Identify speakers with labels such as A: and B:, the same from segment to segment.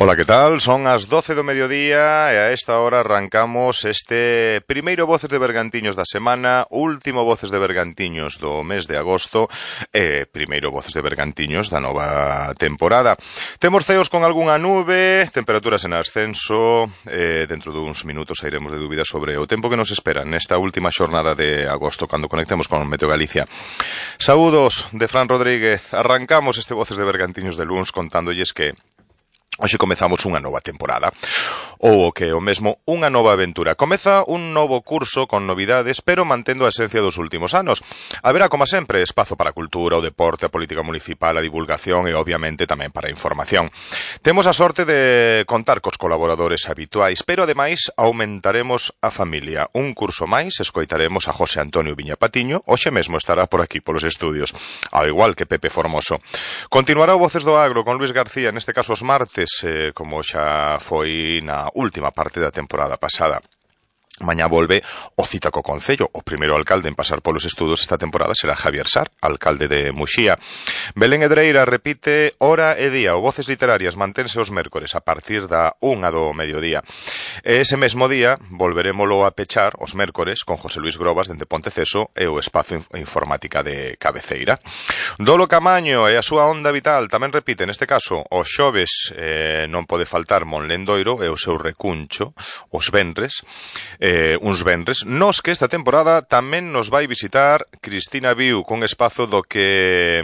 A: Ola, que tal? Son as 12 do mediodía e a esta hora arrancamos este primeiro Voces de Bergantiños da semana, último Voces de Bergantiños do mes de agosto e primeiro Voces de Bergantiños da nova temporada. Temos ceos con algunha nube, temperaturas en ascenso, dentro duns minutos sairemos de dúbidas sobre o tempo que nos espera nesta última xornada de agosto cando conectemos con Meteo Galicia. Saúdos de Fran Rodríguez, arrancamos este Voces de Bergantiños de luns contándolles que hoxe comezamos unha nova temporada, ou o que é o mesmo, unha nova aventura. Comeza un novo curso con novidades, pero mantendo a esencia dos últimos anos. Haberá, como sempre, espazo para a cultura, o deporte, a política municipal, a divulgación e, obviamente, tamén para a información. Temos a sorte de contar cos colaboradores habituais, pero, ademais, aumentaremos a familia. Un curso máis, escoitaremos a José Antonio Viña Patiño, hoxe mesmo estará por aquí, polos estudios, ao igual que Pepe Formoso. Continuará o Voces do Agro con Luis García, neste caso os martes, como xa foi na última parte da temporada pasada. Mañá volve o Cita co Concello. O primeiro alcalde en pasar polos estudos esta temporada será Javier Sar, alcalde de Muxía. Belén Edreira repite hora e día. O Voces Literarias mantense os mércores a partir da 1 do mediodía. E ese mesmo día volverémolo a pechar os mércores con José Luis Grobas dende Ponteceso e o espazo informática de Cabeceira. Dolo Camaño e a súa onda vital tamén repite, neste caso, os xoves non pode faltar Monlendoiro e o seu recuncho, os venres, uns venres, nos que esta temporada tamén nos vai visitar Cristina Viu, con espazo do que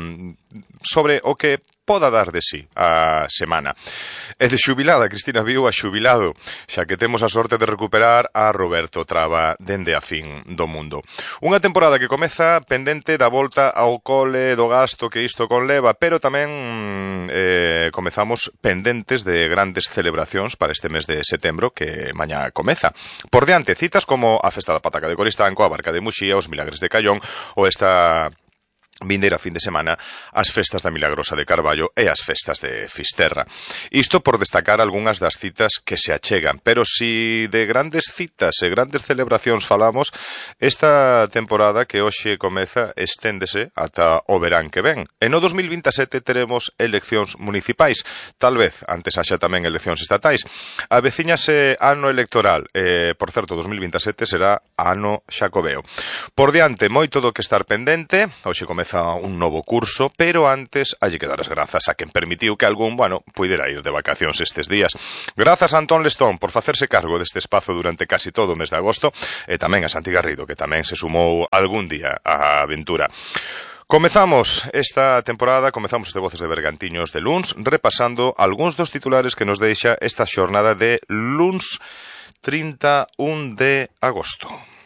A: sobre o que poda dar de sí a semana. É de xubilada, Cristina Viu, a xubilado, xa que temos a sorte de recuperar a Roberto Traba dende a fin do mundo. Unha temporada que comeza pendente da volta ao cole, do gasto que isto conleva, pero tamén comezamos pendentes de grandes celebracións para este mes de setembro que mañá comeza. Por diante, citas como a Festa da Pataca de Coristanco, a Barca de Muxía, os Milagres de Callón ou esta vindeira fin de semana as festas da Milagrosa de Carballo e as festas de Fisterra. Isto por destacar algunhas das citas que se achegan, pero si de grandes citas e grandes celebracións falamos, esta temporada que hoxe comeza esténdese ata o verán que ven. E no 2027 teremos eleccións municipais, tal vez antes haxa tamén eleccións estatais. Avecíñase ano electoral, por certo, 2027 será ano xacobeo. Por diante, moito do que estar pendente, hoxe comeza un novo curso, pero antes hai que dar as grazas a quen permitiu que algún, puidera ir de vacacións estes días. Grazas a Antón Lestón por facerse cargo deste espazo durante casi todo o mes de agosto e tamén a Santi Garrido, que tamén se sumou algún día á aventura. Comezamos esta temporada, comezamos este Voces de Bergantiños de luns, repasando algúns dos titulares que nos deixa esta xornada de luns 31 de agosto.